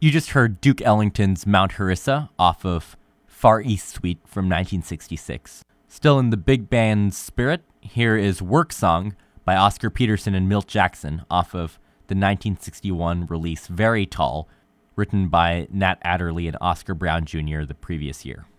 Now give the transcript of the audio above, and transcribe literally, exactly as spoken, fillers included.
You just heard Duke Ellington's Mount Harissa off of Far East Suite from nineteen sixty-six. Still in the big band spirit, here is Work Song by Oscar Peterson and Milt Jackson off of the nineteen sixty-one release Very Tall, written by Nat Adderley and Oscar Brown Junior the previous year.